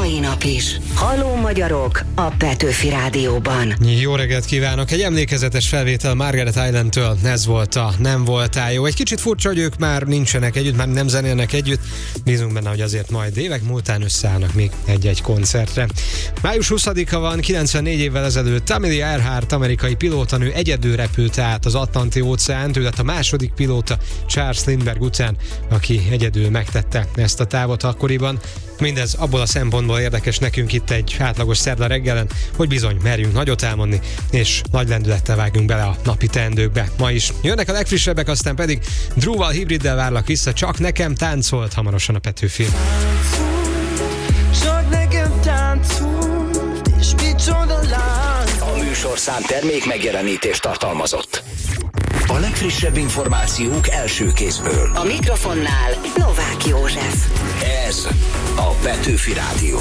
mai nap is. Halló magyarok a Petőfi Rádióban. Jó reggelt kívánok! Egy emlékezetes felvétel Margaret Islandtől, ez volt a Nem voltál jó. Egy kicsit furcsa, hogy ők már nincsenek együtt, már nem zenélnek együtt. Bízunk benne, hogy azért majd évek múltán összeállnak még egy-egy koncertre. Május 20-a van, 94 évvel ezelőtt Amelia Earhart, amerikai pilótanő egyedül repült át az Atlanti-óceánt, ő lett a második pilóta Charles Lindbergh után, aki egyedül megtette ezt a távot akkoriban. Mindez abból a szempontból érdekes nekünk itt egy átlagos szerda reggelen, hogy bizony merjünk nagyot álmodni, és nagy lendülettel vágjunk bele a napi teendőkbe. Ma is jönnek a legfrissebbek, aztán pedig Drew-val, Hibriddel várlak vissza, Csak nekem táncolt, hamarosan a Petőfi. Csak nekem táncolt, és micsoda láng. A műsorszám termék megjelenítést tartalmazott. A legfrissebb információk első kézből. A mikrofonnál Novák József. Ez a Petőfi Rádió.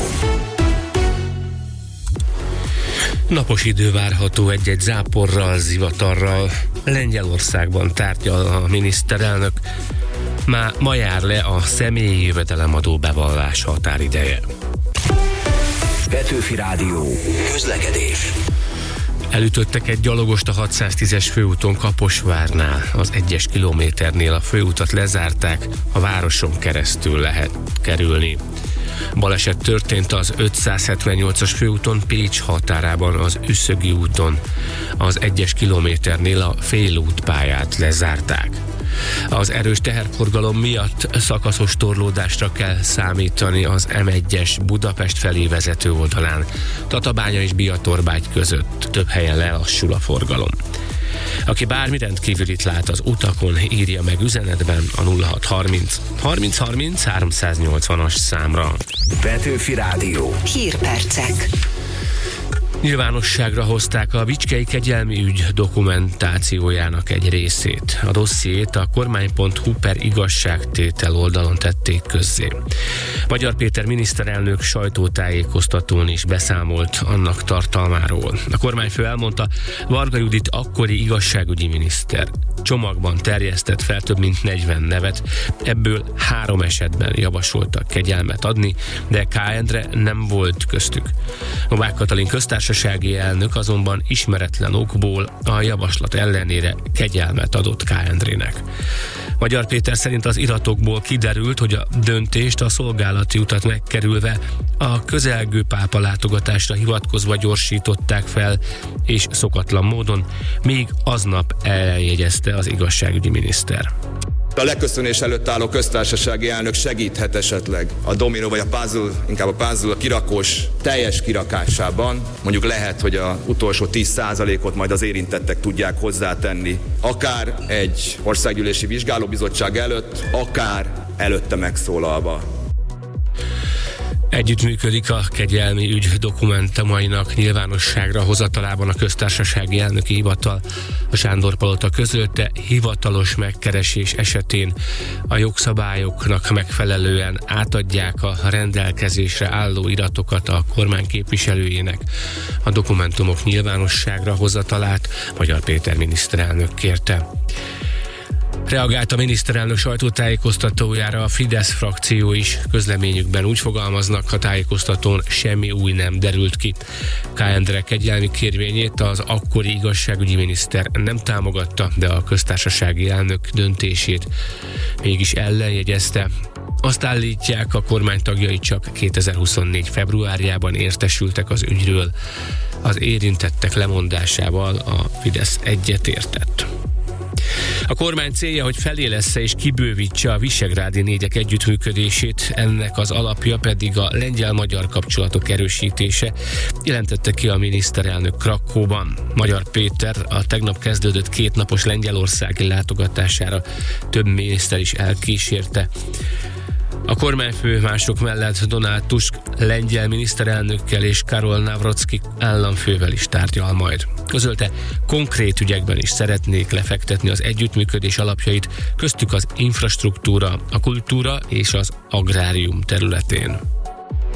Napos idő várható, egy-egy záporral, zivatarral. Lengyelországban tárgyal a miniszterelnök. Ma jár le a személyi jövedelemadó bevallás határideje. Petőfi Rádió. Közlekedés. Elütöttek egy gyalogost a 610-es főúton Kaposvárnál. Az 1-es kilométernél a főutat lezárták, a városon keresztül lehet kerülni. Baleset történt az 578-as főúton Pécs határában, az Üszögi úton. Az 1-es kilométernél a félútpályát lezárták. Az erős teherforgalom miatt szakaszos torlódásra kell számítani az M1-es Budapest felé vezető oldalán. Tatabánya és Biatorbágy között több helyen lelassul a forgalom. Aki bármi rendkívülit lát az utakon, írja meg üzenetben a 0630 30 30 380-as számra. Petőfi Rádió. Hírpercek. Nyilvánosságra hozták a Bicskei kegyelmi ügy dokumentációjának egy részét. A dossziét a kormány.hu/igazságtétel oldalon tették közzé. Magyar Péter miniszterelnök sajtótájékoztatón is beszámolt annak tartalmáról. A kormányfő elmondta, Varga Judit akkori igazságügyi miniszter csomagban terjesztett fel több mint 40 nevet, ebből 3 esetben javasoltak kegyelmet adni, de K. Endre nem volt köztük. Novák Katalin köztársasági elnök azonban ismeretlen okból a javaslat ellenére kegyelmet adott K. Endrének. Magyar Péter szerint az iratokból kiderült, hogy a döntést a szolgálati utat megkerülve a közelgő pápa látogatásra hivatkozva gyorsították fel, és szokatlan módon még aznap eljegyezte az igazságügyi miniszter. A leköszönés előtt álló köztársasági elnök segíthet esetleg a dominó vagy a puzzle, inkább a puzzle a kirakós teljes kirakásában. Mondjuk lehet, hogy az utolsó 10%-ot majd az érintettek tudják hozzátenni. Akár egy országgyűlési vizsgálóbizottság előtt, akár előtte megszólalva. Együttműködik a kegyelmi ügy dokumentumainak nyilvánosságra hozatalában a köztársasági elnöki hivatal. A Sándor-palota közölte, hivatalos megkeresés esetén a jogszabályoknak megfelelően átadják a rendelkezésre álló iratokat a kormány képviselőjének. A dokumentumok nyilvánosságra hozatalát Magyar Péter miniszterelnök kérte. Reagált a miniszterelnök sajtótájékoztatójára a Fidesz frakció is. Közleményükben úgy fogalmaznak, a tájékoztatón semmi új nem derült ki. K. Endre kegyelmi kérvényét az akkori igazságügyi miniszter nem támogatta, de a köztársasági elnök döntését mégis ellenjegyezte. Azt állítják, a kormány tagjai csak 2024. februárjában értesültek az ügyről. Az érintettek lemondásával a Fidesz egyetértett. A kormány célja, hogy felélessze és kibővítse a visegrádi négyek együttműködését, ennek az alapja pedig a lengyel-magyar kapcsolatok erősítése, jelentette ki a miniszterelnök Krakóban. Magyar Péter a tegnap kezdődött 2 napos lengyelországi látogatására több miniszter is elkísérte. A kormányfő mások mellett Donald Tusk lengyel miniszterelnökkel és Karol Nawrocki államfővel is tárgyal majd. Közölte, konkrét ügyekben is szeretnék lefektetni az együttműködés alapjait, köztük az infrastruktúra, a kultúra és az agrárium területén.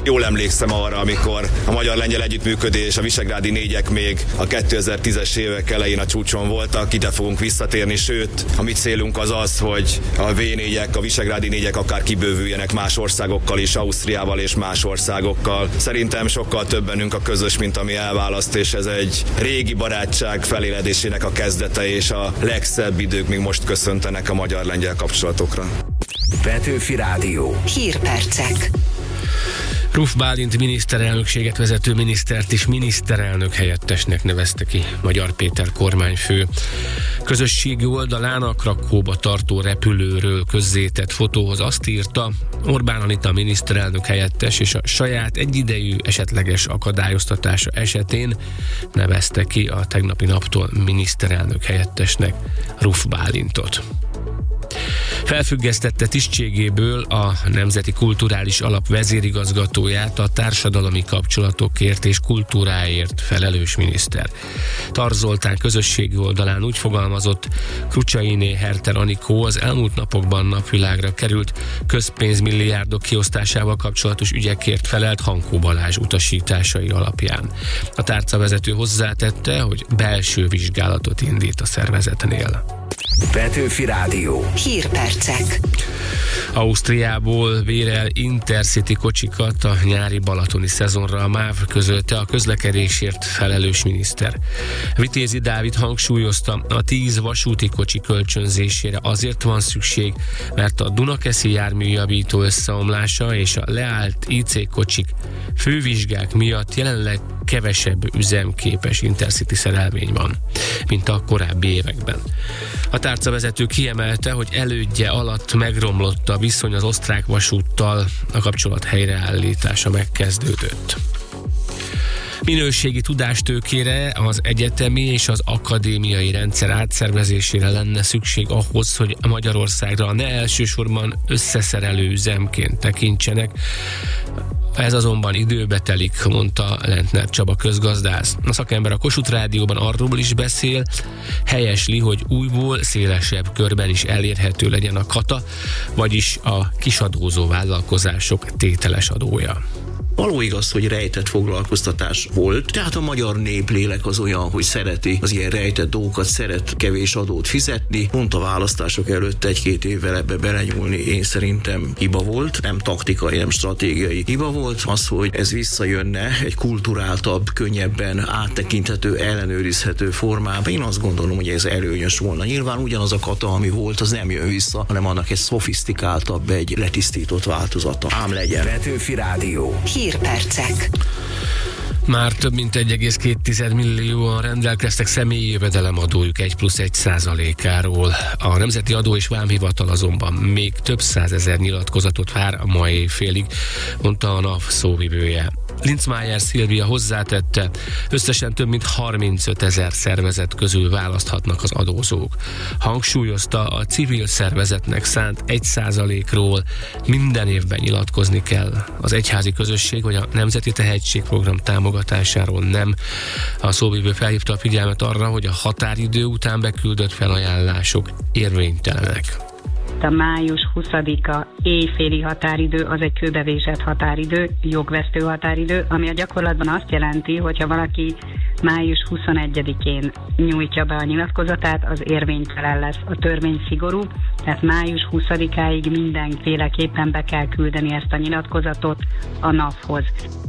Jól emlékszem arra, amikor a magyar-lengyel együttműködés, a visegrádi négyek még a 2010-es évek elején a csúcson voltak, ide fogunk visszatérni, sőt, a mi célunk az az, hogy a V4-ek, a visegrádi négyek akár kibővüljenek más országokkal is, Ausztriával és más országokkal. Szerintem sokkal több bennünk a közös, mint ami elválaszt, és ez egy régi barátság feléledésének a kezdete, és a legszebb idők még most köszöntenek a magyar-lengyel kapcsolatokra. Petőfi Rádió. Hírpercek. Ruf Bálint miniszterelnökséget vezető minisztert is miniszterelnök helyettesnek nevezte ki Magyar Péter kormányfő. Közösségi oldalán a Krakkóba tartó repülőről közzétett fotóhoz azt írta, Orbán Anita miniszterelnök helyettes és a saját egyidejű esetleges akadályoztatása esetén nevezte ki a tegnapi naptól miniszterelnök helyettesnek Ruf Bálintot. Felfüggesztette tisztségéből a Nemzeti Kulturális Alap vezérigazgatóját a társadalmi kapcsolatokért és kultúráért felelős miniszter. Tarz Zoltán közösségi oldalán úgy fogalmazott, Krucsainé Herter Anikó az elmúlt napokban napvilágra került közpénzmilliárdok kiosztásával kapcsolatos ügyekért felelt Hankó Balázs utasításai alapján. A tárcavezető hozzátette, hogy belső vizsgálatot indít a szervezetnél. Petőfi Rádió. Hírpercek. Ausztriából bérel Intercity kocsikat a nyári balatoni szezonra a MÁV, közölte a közlekedésért felelős miniszter. Vitézi Dávid hangsúlyozta, a 10 vasúti kocsi kölcsönzésére azért van szükség, mert a Dunakeszi járműjavító összeomlása és a leállt IC kocsik fővizsgák miatt jelenleg kevesebb üzemképes Intercity szerelvény van, mint a korábbi években. A tárcavezető kiemelte, hogy elődje alatt megromlott a viszony az osztrák vasúttal, a kapcsolat helyreállítása megkezdődött. Minőségi tudástőkére, az egyetemi és az akadémiai rendszer átszervezésére lenne szükség ahhoz, hogy Magyarországra ne elsősorban összeszerelő üzemként tekintsenek. Ez azonban időbe telik, mondta Lentner Csaba közgazdász. A szakember a Kossuth Rádióban arról is beszél, helyesli, hogy újból szélesebb körben is elérhető legyen a kata, vagyis a kisadózó vállalkozások tételes adója. Való igaz, hogy rejtett foglalkoztatás volt, tehát a magyar néplélek az olyan, hogy szereti az ilyen rejtett dolgokat, szeret kevés adót fizetni. Pont a választások előtt 1-2 évvel ebbe belenyúlni én szerintem hiba volt, nem taktikai, nem stratégiai hiba volt. Az, hogy ez visszajönne egy kulturáltabb, könnyebben áttekinthető, ellenőrizhető formában, én azt gondolom, hogy ez előnyös volna. Nyilván ugyanaz a kata, ami volt, az nem jön vissza, hanem annak egy szofisztikáltabb, egy letisztított változata. Ám legyen. Petőfi Rádió. Hírpercek. Már több mint 1,2 millióan rendelkeztek személyi jövedelemadójuk 1+1%-áról. A Nemzeti Adó és Vámhivatal azonban még több százezer nyilatkozatot vár a mai évfélig, mondta a NAV szóvivője. Linzmájer Szilvia hozzátette, összesen több mint 35 000 szervezet közül választhatnak az adózók. Hangsúlyozta, a civil szervezetnek szánt 1%-ról minden évben nyilatkozni kell. Az egyházi közösség vagy a Nemzeti Tehetségprogram támogatásáról nem. A szóvivő felhívta a figyelmet arra, hogy a határidő után beküldött felajánlások érvénytelenek. A május 20-a éjféli határidő az egy kőbevésett határidő, jogvesztő határidő, ami a gyakorlatban azt jelenti, hogyha valaki május 21-én nyújtja be a nyilatkozatát, az érvénytelen lesz. A törvény szigorú, tehát május 20-áig mindenféleképpen be kell küldeni ezt a nyilatkozatot a NAV-hoz.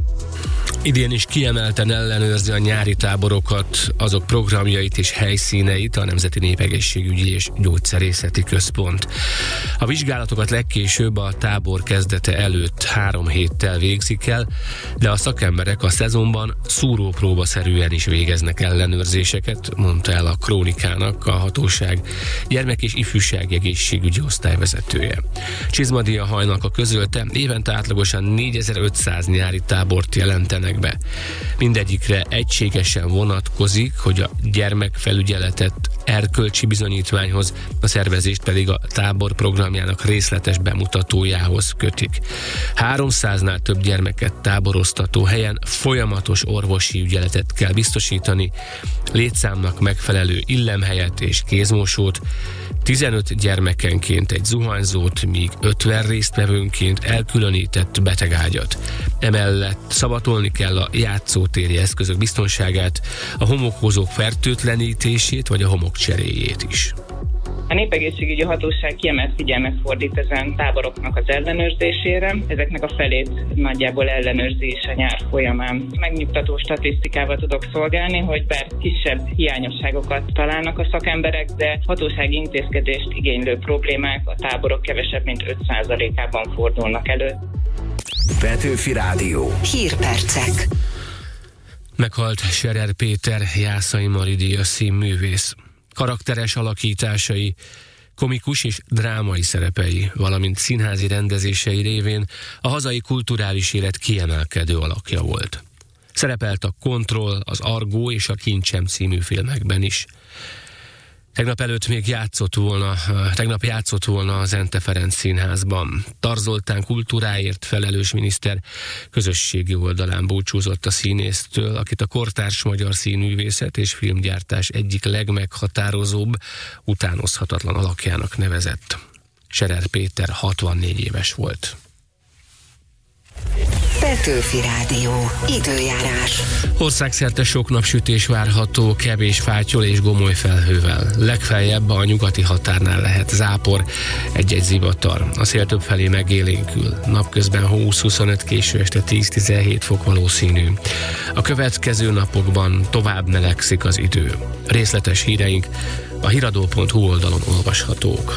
Idén is kiemelten ellenőrzi a nyári táborokat, azok programjait és helyszíneit a Nemzeti Népegészségügyi és Gyógyszerészeti Központ. A vizsgálatokat legkésőbb a tábor kezdete előtt 3 héttel végzik el, de a szakemberek a szezonban szúrópróbaszerűen is végeznek ellenőrzéseket, mondta el a Krónikának a hatóság gyermek- és ifjúsági egészségügyi osztályvezetője. Csizmadia Hajnalka közölte, évente átlagosan 4500 nyári tábort jelentenek intézményekbe. Mindegyikre egységesen vonatkozik, hogy a gyermekfelügyeletet erkölcsi bizonyítványhoz, a szervezést pedig a tábor programjának részletes bemutatójához kötik. 300-nál több gyermeket táboroztató helyen folyamatos orvosi ügyeletet kell biztosítani, létszámnak megfelelő illemhelyet és kézmosót, 15 gyermekenként egy zuhanyzót, míg 50 résztvevőnként elkülönített betegágyat. Emellett szavatolni kell a játszótéri eszközök biztonságát, a homokozók fertőtlenítését vagy a homokcseréjét is. A Népegészségügyi Hatóság kiemelt figyelmet fordít ezen táboroknak az ellenőrzésére. Ezeknek a felét nagyjából ellenőrzés a nyár folyamán. Megnyugtató statisztikával tudok szolgálni, hogy bár kisebb hiányosságokat találnak a szakemberek, de hatósági intézkedést igénylő problémák a táborok kevesebb mint 5%-ában fordulnak elő. Petőfi Rádió. Hírpercek. Meghalt Scherer Péter Jászai Mari-díjas színművész. Karakteres alakításai, komikus és drámai szerepei, valamint színházi rendezései révén a hazai kulturális élet kiemelkedő alakja volt. Szerepelt a Kontroll, az Argó és a Kincsem című filmekben is. Tegnap játszott volna az Ente Ferenc Színházban. Tar Zoltán kultúráért felelős miniszter közösségi oldalán búcsúzott a színésztől, akit a kortárs magyar színművészet és filmgyártás egyik legmeghatározóbb, utánozhatatlan alakjának nevezett. Scherer Péter 64 éves volt. Petőfi Rádió. Időjárás. Országszerte sok napsütés várható, kevés fátyol és gomoly felhővel. Legfeljebb a nyugati határnál lehet zápor, egy-egy zivatar. A szél többfelé megélénkül. Napközben 20-25, késő este 10-17 fok valószínű. A következő napokban tovább melegszik az idő. Részletes híreink a hiradó.hu oldalon olvashatók.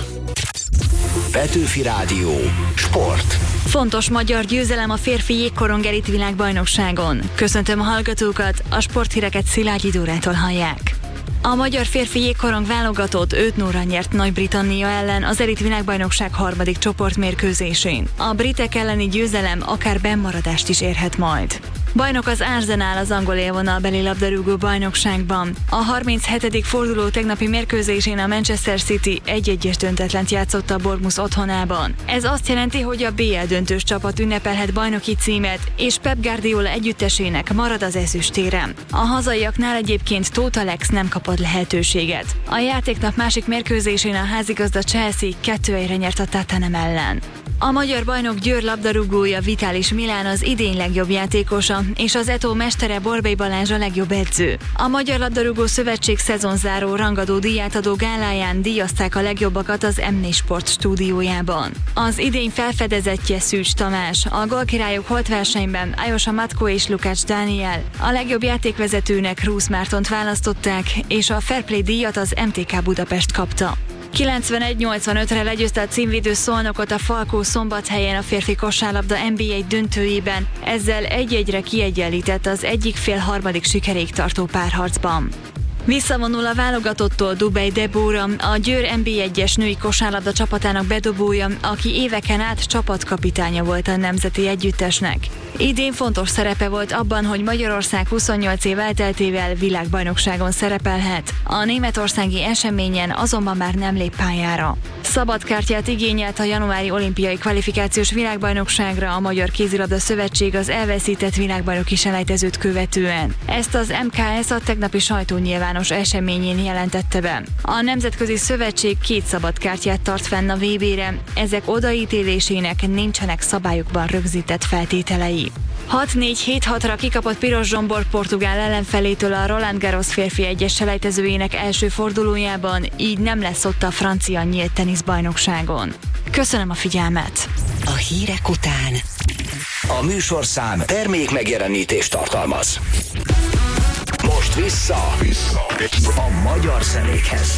Petőfi Rádió. Sport. Fontos magyar győzelem a férfi jégkorong elit világbajnokságon. Köszöntöm a hallgatókat, a sporthíreket Szilágyi Dórától hallják. A magyar férfi jégkorong válogatott 5-0-ra nyert Nagy-Britannia ellen az elit világbajnokság harmadik csoportmérkőzésén. A britek elleni győzelem akár bennmaradást is érhet majd. Bajnok az Arsenal az angol élvonalbeli labdarúgó bajnokságban. A 37. forduló tegnapi mérkőzésén a Manchester City 1-1-es döntetlent játszott a Bournemouth otthonában. Ez azt jelenti, hogy a BL döntős csapat ünnepelhet bajnoki címet, és Pep Guardiola együttesének marad az ezüstérem. A hazaiaknál egyébként Tóth Alex nem kapott lehetőséget. A játéknap másik mérkőzésén a házigazda Chelsea 2-1-re nyert a Tottenham ellen. A magyar bajnok Győr labdarúgója Vitális Milán az idény legjobb játékosa, és az Eto mestere Borbély Balázs a legjobb edző. A Magyar Labdarúgó Szövetség szezonzáró rangadó díjátadó gáláján díjazták a legjobbakat az M4 Sport stúdiójában. Az idény felfedezettje Szűcs Tamás, a gólkirályok holtversenyben Ajosa Matko és Lukács Dániel, a legjobb játékvezetőnek Rusz Mártont választották, és a Fair Play díjat az MTK Budapest kapta. 91-85-re legyőzte a címvédő Szolnokot a Falkó Szombathelyen a férfi kosárlabda NBA döntőjében, ezzel 1-1-re kiegyenlített az egyik fél harmadik sikerig tartó párharcban. Visszavonul a válogatottól Dubej Debóra, a Győr NB1-es női kosárlabda csapatának bedobója, aki éveken át csapatkapitánya volt a nemzeti együttesnek. Idén fontos szerepe volt abban, hogy Magyarország 28 év elteltével világbajnokságon szerepelhet. A németországi eseményen azonban már nem lép pályára. Szabadkártyát igényelt a januári olimpiai kvalifikációs világbajnokságra a Magyar Kézilabda Szövetség az elveszített világbajnoki selejtezőt követően. Ezt az MKS a tegnapi sajtónyilvános eseményén jelentette be. A Nemzetközi Szövetség 2 szabadkártyát tart fenn a VB-re, ezek odaítélésének nincsenek szabályokban rögzített feltételei. 6-4-7-6-ra kikapott Piros Zsombor portugál ellenfelétől a Roland Garros férfi egyes selejtezőjének első fordulójában, így nem lesz ott a francia nyílt teniszbajnokságon. Köszönöm a figyelmet! A hírek után A műsorszám termék megjelenítést tartalmaz. Most vissza a magyar zenékhez.